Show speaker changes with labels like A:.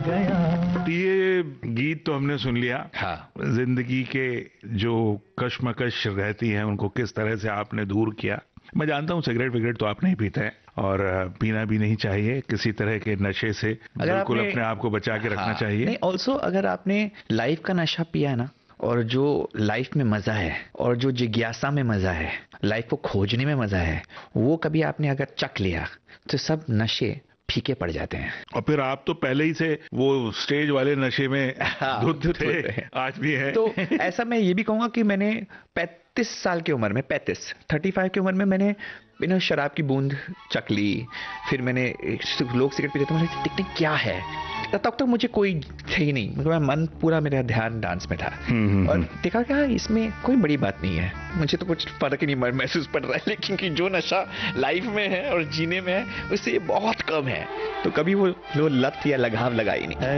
A: गया।
B: ये गीत तो हमने सुन लिया।
C: हाँ।
B: जिंदगी के जो कश्मकश रहती है उनको किस तरह से आपने दूर किया। मैं जानता हूँ सिगरेट विगरेट तो आप नहीं पीते हैं और पीना भी नहीं चाहिए, किसी तरह के नशे से बिल्कुल अपने आप को बचा के रखना चाहिए।
C: नहीं, ऑल्सो अगर आपने लाइफ का नशा पिया है ना, और जो लाइफ में मजा है और जो जिज्ञासा में मजा है, लाइफ को खोजने में मजा है, वो कभी आपने अगर चख लिया तो सब नशे फीके पड़ जाते हैं।
B: और फिर आप तो पहले ही से वो स्टेज वाले नशे में धुत थे, आज भी है।
C: तो ऐसा मैं ये भी कहूंगा कि मैंने 35 साल की उम्र में 35 की उम्र में मैंने बिना शराब की बूंद चख ली। फिर मैंने लोग सिगरेट पीते थे, मैंने देखते क्या है, तब तक तो मुझे कोई थे ही नहीं, मतलब मन पूरा मेरा ध्यान डांस में था। और देखा क्या इसमें कोई बड़ी बात नहीं है, मुझे तो कुछ फर्क ही नहीं महसूस पड़ रहा है, लेकिन कि जो नशा लाइफ में है और जीने में है उससे ये बहुत कम है। तो कभी वो लत या लगाव लगा ही नहीं।